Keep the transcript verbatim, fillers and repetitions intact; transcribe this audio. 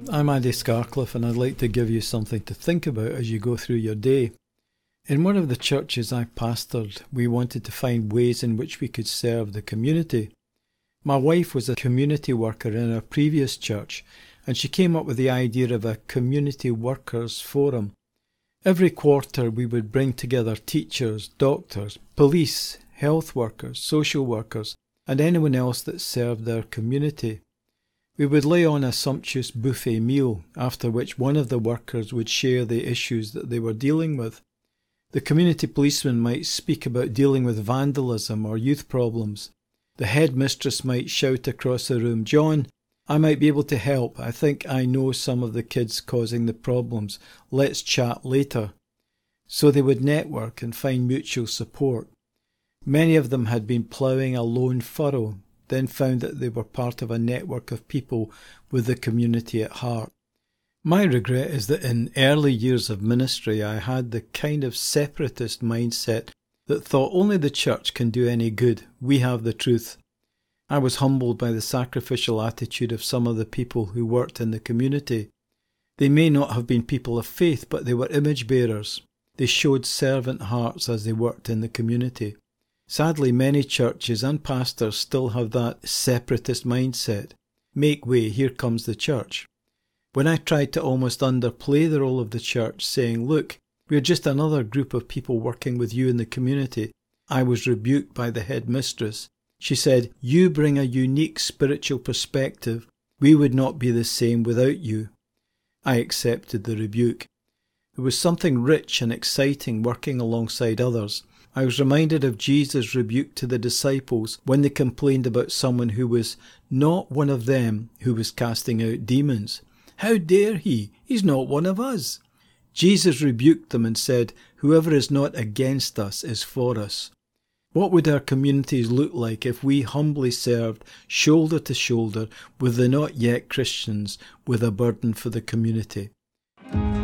I'm Andy Scarcliffe, and I'd like to give you something to think about as you go through your day. In one of the churches I pastored, we wanted to find ways in which we could serve the community. My wife was a community worker in our previous church, and she came up with the idea of a community workers forum. Every quarter we would bring together teachers, doctors, police, health workers, social workers, and anyone else that served their community. We would lay on a sumptuous buffet meal, after which one of the workers would share the issues that they were dealing with. The community policeman might speak about dealing with vandalism or youth problems. The headmistress might shout across the room, "John, I might be able to help. I think I know some of the kids causing the problems. Let's chat later." So they would network and find mutual support. Many of them had been ploughing a lone furrow, then found that they were part of a network of people with the community at heart. My regret is that in early years of ministry I had the kind of separatist mindset that thought only the church can do any good. We have the truth. I was humbled by the sacrificial attitude of some of the people who worked in the community. They may not have been people of faith, but they were image bearers. They showed servant hearts as they worked in the community. Sadly, many churches and pastors still have that separatist mindset. Make way, here comes the church. When I tried to almost underplay the role of the church, saying, "Look, we're just another group of people working with you in the community," I was rebuked by the headmistress. She said, "You bring a unique spiritual perspective. We would not be the same without you." I accepted the rebuke. There was something rich and exciting working alongside others. I was reminded of Jesus' rebuke to the disciples when they complained about someone who was not one of them who was casting out demons. "How dare he? He's not one of us." Jesus rebuked them and said, "Whoever is not against us is for us." What would our communities look like if we humbly served shoulder to shoulder with the not yet Christians with a burden for the community?